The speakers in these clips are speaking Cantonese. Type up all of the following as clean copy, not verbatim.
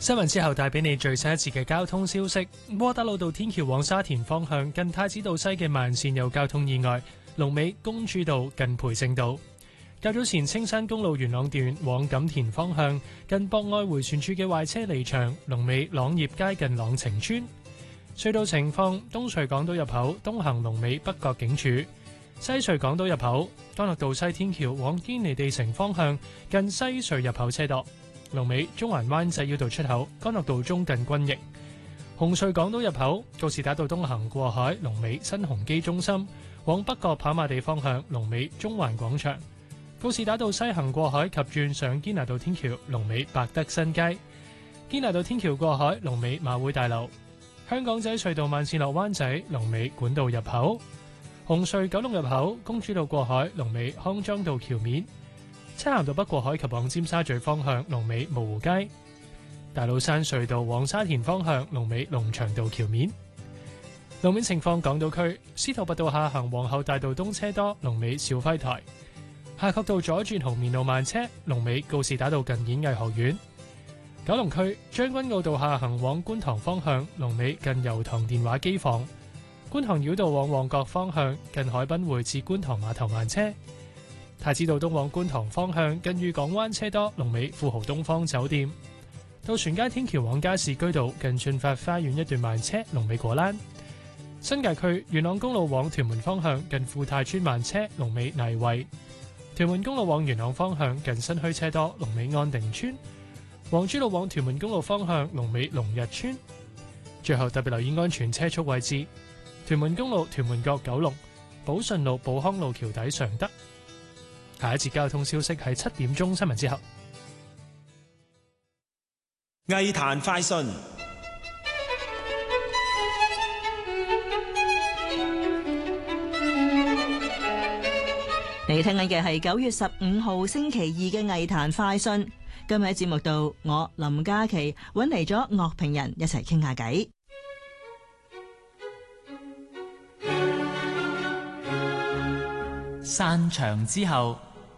新聞之後帶俾你最新一次嘅交通消息。窩打老道天橋往沙田方向近太子道西嘅慢線有交通意外，龍尾公主道近培正道。較早前青山公路元朗段往錦田方向近博愛迴旋處嘅壞車離場，龍尾朗業街近朗晴村。隧道情況：東隧港島入口東行龍尾北角警署，西隧港島入口干諾道西天橋往堅尼地城方向近西隧入口車多。龍尾中環灣仔繞道出口，干諾道中近軍營。紅隧港島入口告士打道東行過海，龍尾新鴻基中心；往北角跑馬地方向，龍尾中環廣場。告士打道西行過海及轉上堅拿道天橋，龍尾百德新街。堅拿道天橋過海，龍尾馬會大樓。香港仔隧道慢線落灣仔，龍尾管道入口。紅隧九龍入口公主道過海，龍尾康莊道橋面。漆咸道北過海及往尖沙咀方向，龍尾蕪湖街。大老山隧道往沙田方向，龍尾龍翔道橋面。路面情況：港島區司徒拔道下行皇后大道東車多，龍尾肇輝台；夏慤道左轉紅棉路慢車，龍尾告士打道近演藝學院。九龍區將軍澳道下行往觀塘方向，龍尾近油塘電話機房；觀塘繞道往旺角方向，近海濱匯至觀塘碼頭慢車。太子道東往觀塘方向，近裕港灣車多，龍尾富豪東方酒店。渡船街天橋往加士居道，近駿發花園一段慢車，龍尾果欄。新界區元朗公路往屯門方向，近富泰村慢車，龍尾泥圍。屯門公路往元朗方向，近新墟車多，龍尾安定村。皇珠路往屯門公路方向，龍尾龍日村。最後特別留意安全車速位置：屯門公路屯門角九龍、寶順路寶康路橋底常德。下一節交通消息係7點鐘新聞之後。 藝壇快訊， 你聽緊嘅係9月15號星期二嘅藝壇快訊。今日喺節目度，我林嘉琪揾嚟咗樂評人一齊傾下偈。 散場之後。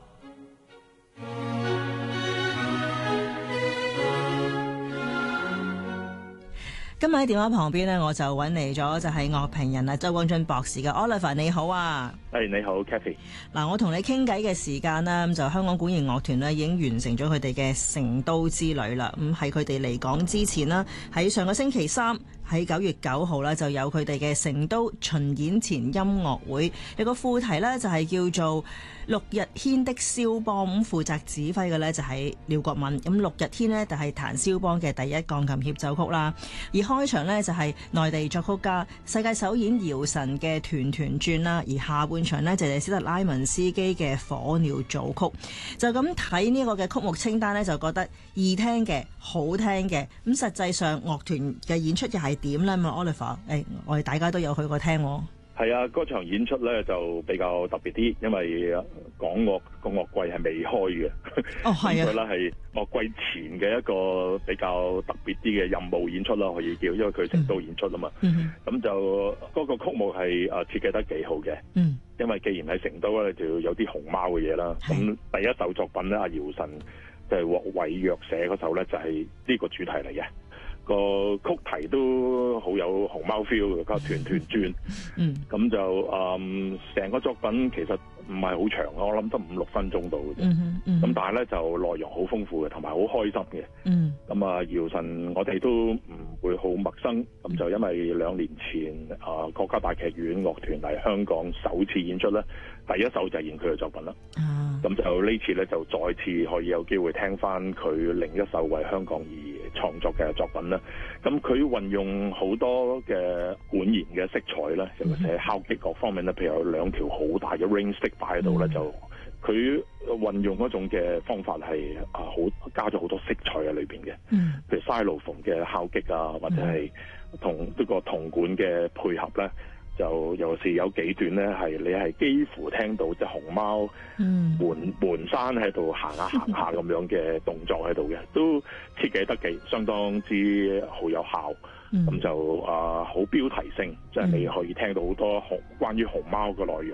今日喺電話旁邊呢，我就揾嚟咗就係樂評人周廣俊博士嘅 Oliver， 你好啊。 你好 Kathy。 嗱，我同你傾偈嘅時間啦，咁就香港管弦樂團呢已經完成咗佢哋嘅成都之旅啦。咁喺佢哋離港之前啦，喺上個星期三喺9月9號呢，就有佢哋嘅成都巡演前音樂會，有個副題呢，就係叫做六日軒的肖邦。咁負責指揮嘅呢，就係廖國敏。咁六日軒呢，就係彈肖邦嘅第一鋼琴協奏曲啦。而開場呢，就係內地作曲家世界首演姚晨嘅團團轉啦，而下半場呢，就係史特拉文斯基嘅火鳥組曲。就咁睇呢個嘅曲目清單呢，就覺得易聽嘅、好聽嘅。咁實際上樂團嘅演出又係點呢？咁 Oliver， 我哋大家都有去過聽喎。 係啊，嗰場演出咧就比較特別啲，因為港樂個樂季係未開嘅。 哦，係啊。咁咧係樂季前嘅一個比較特別啲嘅任務演出啦，可以叫，因為佢成都演出啊嘛。咁就嗰個曲目係設計得幾好嘅。因為既然喺成都咧，就要有啲熊貓嘅嘢啦。咁第一首作品咧，阿姚晨就係獲韋約寫嗰首咧，就係呢個主題嚟嘅。個曲題都好有熊貓 feel 嘅，個團團轉。咁就成個作品其實唔係好長，我諗得5-6分鐘到嘅啫。咁但係咧就內容好豐富嘅，同埋好開心嘅。咁啊，姚晨我哋都唔會好陌生。咁就因為2年前國家大劇院樂團嚟香港首次演出咧，第一首就係演佢嘅作品啦。咁就呢次咧就再次可以有機會聽翻佢另一首為香港而創作嘅作品啦。咁佢運用好多嘅管弦嘅色彩啦，尤其是敲擊各方面咧，譬如有2條好大嘅 ring stick 擺喺度咧，就佢運用嗰種嘅方法係好加咗好多色彩喺裏邊嘅。譬如 xylophone 嘅敲擊啊，或者係同呢個銅管嘅配合咧。就尤其是有幾段咧，係你係幾乎聽到隻熊貓門山喺度行下咁樣嘅動作喺度嘅，都設計得相當之好有效。咁就好標題性，即係你可以聽到好多關於熊貓嘅內容。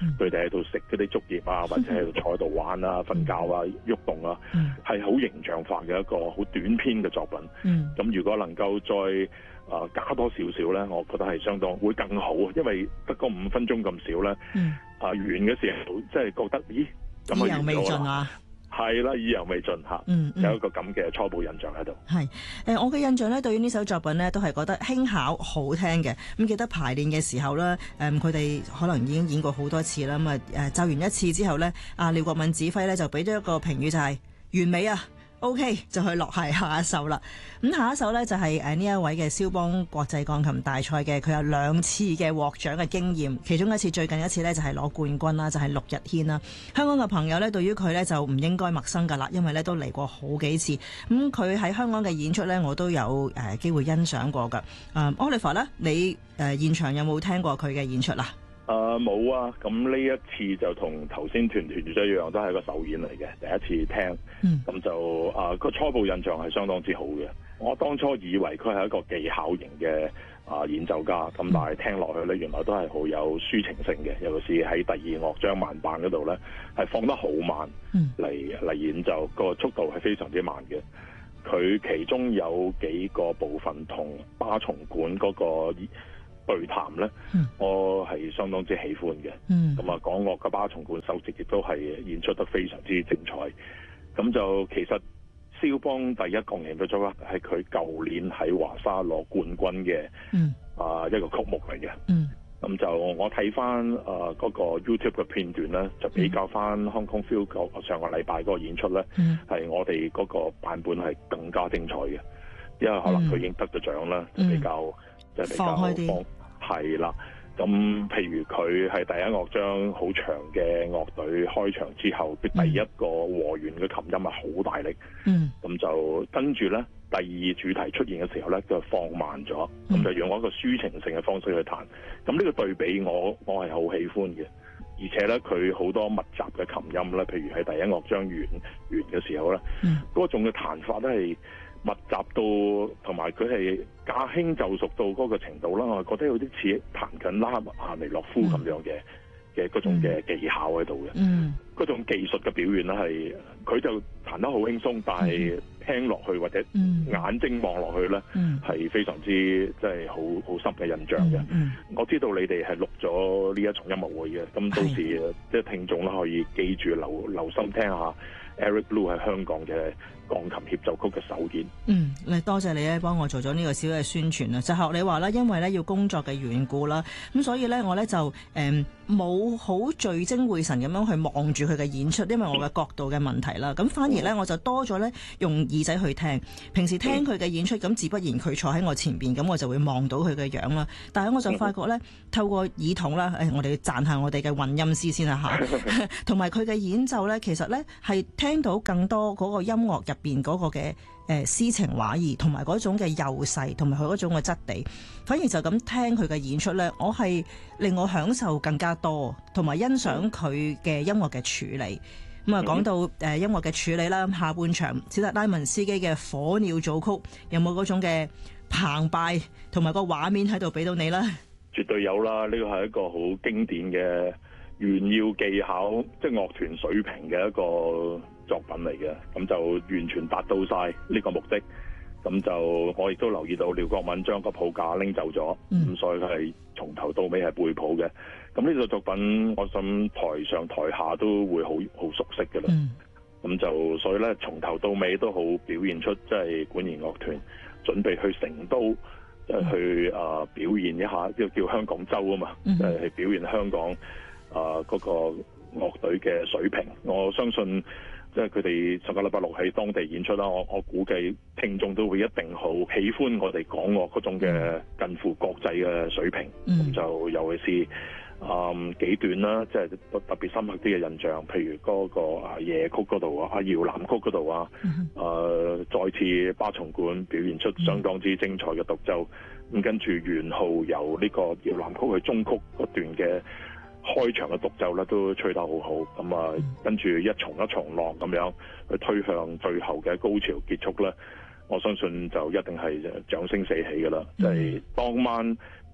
佢哋喺度食嗰啲竹葉啊，或者喺度坐喺度玩啊、瞓覺啊、喐動啊，係好形象化嘅一個好短篇嘅作品。咁如果能夠再加多少少咧，我覺得係相當會更好，因為得個5分鐘咁少咧，完嘅時候即係覺得咦咁意猶未盡啊！ 係啦，意猶未盡嚇，有一個咁嘅初步印象喺度。 係我嘅印象咧，對於呢首作品咧，都係覺得輕巧好聽嘅。咁記得排練嘅時候咧，佢哋可能已經演過好多次啦。咁奏完一次之後咧，廖國敏指揮咧就俾咗一個評語，就係完美啊！OK， 就去落係下一首啦。咁下一首呢，就係呢一位嘅蕭邦國際鋼琴大賽嘅，佢有2次嘅獲獎嘅經驗，其中一次最近一次呢，就係攞冠軍啦，就係陸日軒啦。香港嘅朋友呢，對於佢呢，就唔應該陌生㗎啦，因為呢都嚟過好幾次。咁佢喺香港嘅演出呢，我都有機會欣賞過㗎。Oliver 呢，你現場有冇聽過佢嘅演出啊？ 冇啊，咁呢一次就同頭先團團一樣，都係個首演嚟嘅，第一次聽，咁就個初步印象係相當之好嘅。我當初以為佢係一個技巧型嘅演奏家，咁但係聽落去咧，原來都係好有抒情性嘅，尤其是喺第2樂章慢板嗰度咧，係放得好慢嚟演奏，個速度係非常之慢嘅。佢其中有幾個部分同巴松管嗰個對談咧，我係相當之喜歡嘅。咁港樂嘅巴松管首席亦都係演出得非常之精彩。咁就其實蕭邦第一鋼琴嘅作品係佢舊年喺華沙攞冠軍嘅一個曲目嚟嘅。咁就我睇翻嗰個 YouTube 嘅片段咧，就比較翻 Hong Kong Phil 上個禮拜嗰個演出咧，係我哋嗰個版本係更加精彩嘅，因為可能佢已經得咗獎啦，就比較即係比較放開啲。 係啦，咁譬如佢係第1樂章好長嘅樂隊開場之後，佢第一個和弦嘅琴音係好大力，咁就跟住咧第2主題出現嘅時候咧，就放慢咗，咁就用一個抒情性嘅方式去彈。咁呢個對比我係好喜歡嘅，而且咧佢好多密集嘅琴音咧，譬如喺第1樂章完嘅時候咧，嗰種嘅彈法都係密集到，同埋佢係駕輕就熟到嗰個程度啦，我覺得有啲似彈緊拉赫尼諾夫咁樣嘅嗰種嘅技巧喺度嘅，嗰種技術嘅表現咧係佢就彈得好輕鬆，但係聽落去或者眼睛望落去咧係非常之即係好深嘅印象嘅。我知道你哋係錄咗呢一場音樂會嘅，咁到時即係聽眾啦可以記住留心聽下 Eric Blue 喺香港嘅鋼琴協奏曲嘅首演。 多謝你咧，幫我做咗呢個小嘅宣傳啦。就學你話啦，因為咧要工作嘅緣故啦，咁所以咧我咧就冇好聚精會神咁樣去望住佢嘅演出，因為我嘅角度嘅問題啦。咁反而咧我就多咗咧用耳仔去聽。平時聽佢嘅演出，咁自不然佢坐喺我前邊，咁我就會望到佢嘅樣啦。但係我就發覺咧，透過耳筒啦，我哋要讚下我哋嘅混音師先啦嚇，同埋佢嘅演奏咧，其實咧係聽到更多嗰個音樂入邊嗰個嘅詩情畫意，同埋嗰種嘅幼細，同埋佢嗰種嘅質地。反而就咁聽佢嘅演出咧，我係令我享受更加多，同埋欣賞佢嘅音樂嘅處理。咁講到音樂嘅處理啦，下半場史特拉文斯基嘅火鳥組曲有冇嗰種嘅澎湃同埋個畫面喺度俾到你啦？ 絕對有啦，呢個係一個好經典嘅炫耀技巧，即係樂團水平嘅一個作品嚟嘅，咁就完全達到晒呢個目的。咁就我亦都留意到廖國敏將個譜架拎走咗，咁所以佢係從頭到尾係背譜嘅。咁呢個作品，我想台上台下都會好熟悉嘅啦。咁就所以咧，從頭到尾都好表現出即係管弦樂團準備去成都，即係去表現一下，呢個叫香港周啊嘛，即係表現香港嗰個樂隊嘅水平。我相信即係佢哋上個禮拜六喺當地演出啦，我估計聽眾都會一定好喜歡我哋港樂嗰種嘅近乎國際嘅水平。咁就尤其是幾段啦，即係特別深刻啲嘅印象，譬如嗰個夜曲嗰度啊，搖籃曲嗰度啊，再次巴松管表現出相當之精彩嘅獨奏。咁跟住元號由呢個搖籃曲去中曲嗰段嘅開場嘅獨奏咧，都吹得好好。咁跟住一重一重浪咁樣去推向最後嘅高潮結束咧，我相信就一定係掌聲四起㗎啦。即係當晚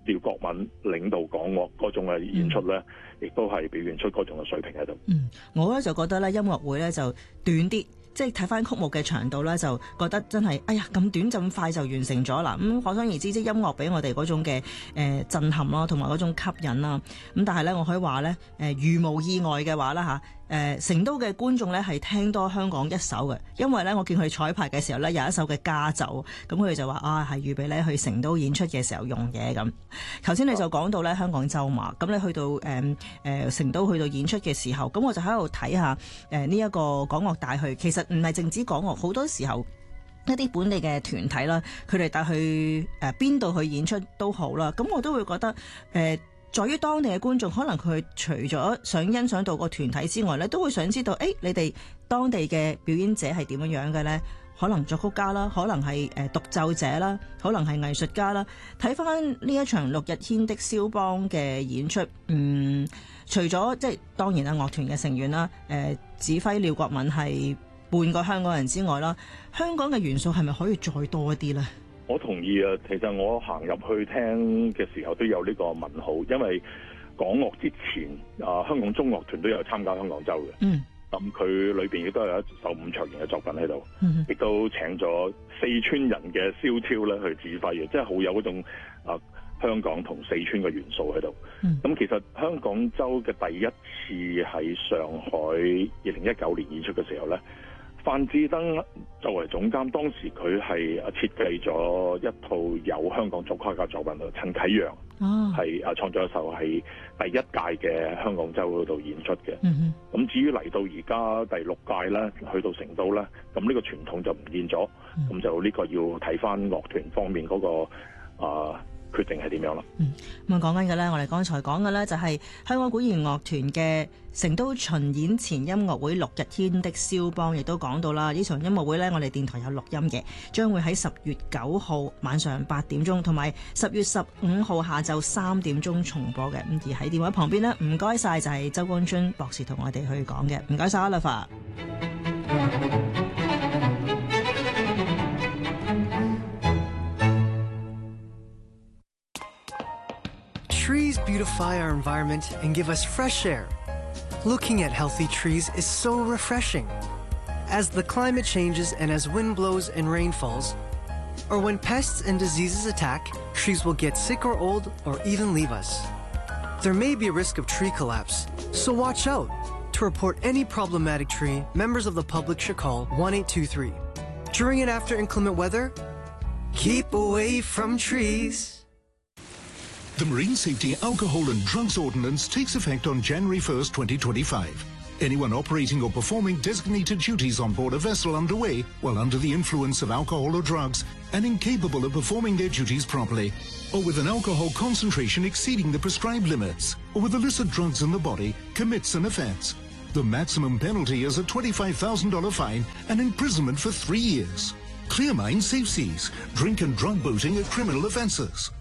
廖國敏領導港樂嗰種嘅演出咧，亦都係表現出嗰種嘅水平喺度。 我咧就覺得咧音樂會咧就短啲。即係睇翻曲目嘅長度咧，就覺得真係，哎呀咁短咁快就完成咗啦。咁可想而知，即係音樂俾我哋嗰種嘅震撼啦，同埋嗰種吸引啦。咁但係咧，我可以話咧，如無意外嘅話啦嚇，成都嘅觀眾咧係聽多香港一首嘅，因為咧我見佢哋彩排嘅時候咧有一首嘅家奏，咁佢哋就話係預備咧去成都演出嘅時候用嘅咁。頭先你就講到咧香港週嘛，咁你去到成都去到演出嘅時候，咁我就喺度睇下呢一個港樂帶去，其實唔係淨止港樂，好多時候一啲本地嘅團體啦，佢哋帶去邊度去演出都好啦，咁我都會覺得在於當地嘅觀眾，可能佢除咗想欣賞到個團體之外咧，都會想知道你哋當地嘅表演者係點樣嘅咧？可能作曲家啦，可能係獨奏者啦，可能係藝術家啦。睇翻呢一場六日軒的肖邦嘅演出，除咗即係當然樂團嘅成員啦，指揮廖國敏係半個香港人之外啦，香港嘅元素係咪可以再多一啲呢？ 我同意啊，其實我行入去聽嘅時候都有呢個問號，因為港樂之前香港中樂團都有參加香港週嘅。咁佢裏邊亦都有一首伍卓賢嘅作品喺度，亦都請咗四川人嘅蕭超咧去指揮嘅，即係好有嗰種香港同四川嘅元素喺度。咁其實香港週嘅第一次喺上海2019年演出嘅時候咧，范志登作為總監，當時佢係設計咗一套有香港作曲家作品，陳啟陽係創作一首係第一屆嘅香港週嗰度演出嘅。咁至於嚟到而家第6屆咧，去到成都咧，咁呢個傳統就唔見咗。咁就呢個要睇翻樂團方面嗰個決定係點樣啦？ 咁講緊嘅咧，我哋剛才講嘅咧就係香港管弦樂團嘅成都巡演前音樂會六日軒的肖邦，亦都講到啦。呢場音樂會咧，我哋電台有錄音嘅，將會喺10月9號晚上8點鐘，同埋10月15號下晝3點鐘重播嘅。咁而喺電話旁邊呢，唔該晒就係周光臻博士同我哋去講嘅，唔該晒 Oliver。 Trees beautify our environment and give us fresh air. Looking at healthy trees is so refreshing. As the climate changes and as wind blows and rain falls, or when pests and diseases attack, trees will get sick or old or even leave us. There may be a risk of tree collapse, so watch out. To report any problematic tree, members of the public should call 1-823. During and after inclement weather, keep away from trees. The Marine Safety Alcohol and Drugs Ordinance takes effect on January 1st, 2025. Anyone operating or performing designated duties on board a vessel underway while under the influence of alcohol or drugs and incapable of performing their duties properly, or with an alcohol concentration exceeding the prescribed limits, or with illicit drugs in the body, commits an offence. The maximum penalty is a $25,000 fine and imprisonment for 3 years. Clear minds, safe seas. Drink and drug boating are criminal offences.